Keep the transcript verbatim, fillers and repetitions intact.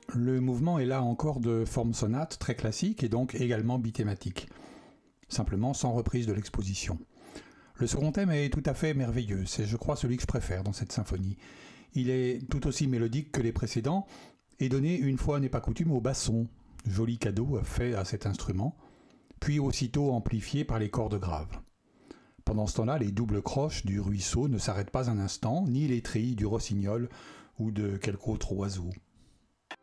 Le mouvement est là encore de forme sonate très classique et donc également bithématique, simplement sans reprise de l'exposition. Le second thème est tout à fait merveilleux, c'est je crois celui que je préfère dans cette symphonie. Il est tout aussi mélodique que les précédents et donné une fois n'est pas coutume au basson, joli cadeau fait à cet instrument, puis aussitôt amplifié par les cordes graves. Pendant ce temps-là, les doubles croches du ruisseau ne s'arrêtent pas un instant, ni les trilles du rossignol ou de quelque autre oiseau.